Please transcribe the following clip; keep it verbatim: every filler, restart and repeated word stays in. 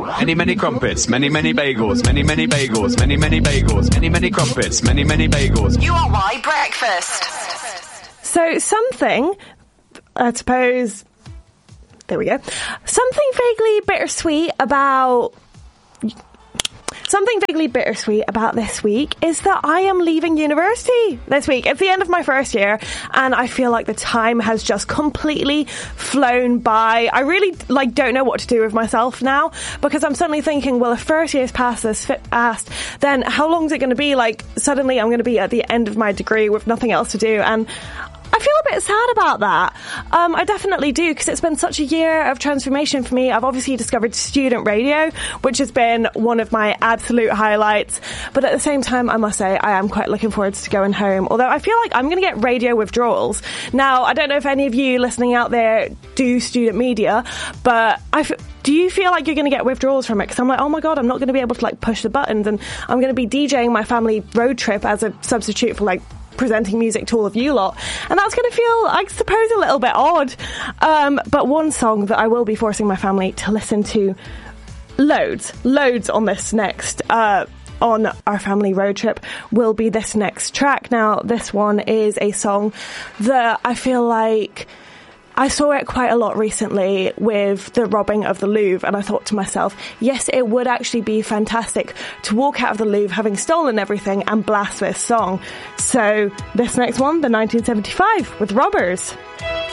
Many, many crumpets, many, many bagels, many, many bagels, many, many bagels, many, many crumpets, many, many bagels. U R Y Breakfast. So something, I suppose, there we go, something vaguely bittersweet about... Something vaguely bittersweet about this week is that I am leaving university this week. It's the end of my first year, and I feel like the time has just completely flown by. I really like don't know what to do with myself now, because I'm suddenly thinking, well, if first year's past this fast, then how long is it going to be? Like, suddenly I'm going to be at the end of my degree with nothing else to do, and I feel a bit sad about that. Um, I definitely do, because it's been such a year of transformation for me. I've obviously discovered student radio, which has been one of my absolute highlights. But at the same time, I must say, I am quite looking forward to going home. Although I feel like I'm going to get radio withdrawals. Now, I don't know if any of you listening out there do student media, but I f- do you feel like you're going to get withdrawals from it? Because I'm like, oh my God, I'm not going to be able to like push the buttons, and I'm going to be DJing my family road trip as a substitute for like presenting music to all of you lot, and that's going to feel, I suppose, a little bit odd. Um, but one song that I will be forcing my family to listen to loads, loads on this next, uh, on our family road trip will be this next track. Now, this one is a song that I feel like I saw it quite a lot recently with the robbing of the Louvre, and I thought to myself, yes, it would actually be fantastic to walk out of the Louvre having stolen everything and blast this song. So this next one, the nineteen seventy-five with Robbers.